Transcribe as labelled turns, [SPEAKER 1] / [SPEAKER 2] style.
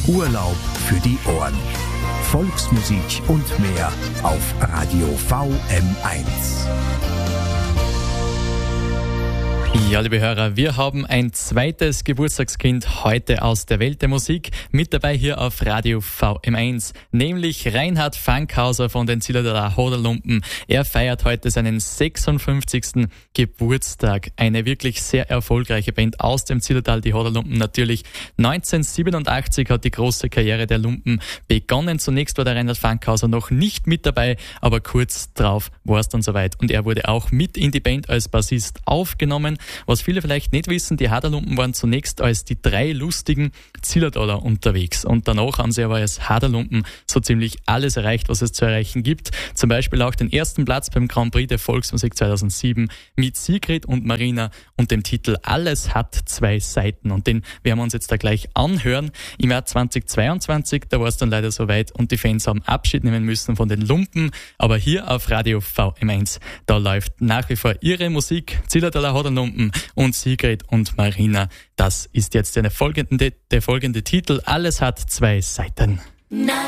[SPEAKER 1] Urlaub für die Ohren. Volksmusik und mehr auf Radio VM1.
[SPEAKER 2] Ja, liebe Hörer, wir haben ein zweites Geburtstagskind heute aus der Welt der Musik mit dabei hier auf Radio VM1, nämlich Reinhard Fankhauser von den Zillertaler Hodelumpen. Er feiert heute seinen 56. Geburtstag. Eine wirklich sehr erfolgreiche Band aus dem Zillertal, die Hodelumpen natürlich. 1987 hat die große Karriere der Lumpen begonnen. Zunächst war der Reinhard Fankhauser noch nicht mit dabei, aber kurz drauf war es dann soweit. Und er wurde auch mit in die Band als Bassist aufgenommen. Was viele vielleicht nicht wissen, die Haderlumpen waren zunächst als die 3 lustigen Zillertaler unterwegs. Und danach haben sie aber als Haderlumpen so ziemlich alles erreicht, was es zu erreichen gibt. Zum Beispiel auch den ersten Platz beim Grand Prix der Volksmusik 2007 mit Sigrid und Marina und dem Titel Alles hat 2 Seiten. Und den werden wir uns jetzt da gleich anhören. Im Jahr 2022, da war es dann leider soweit und die Fans haben Abschied nehmen müssen von den Lumpen. Aber hier auf Radio VM1, da läuft nach wie vor ihre Musik. Zillertaler Haderlumpen und Sigrid und Marina. Das ist jetzt der folgende Titel. Alles hat 2 Seiten.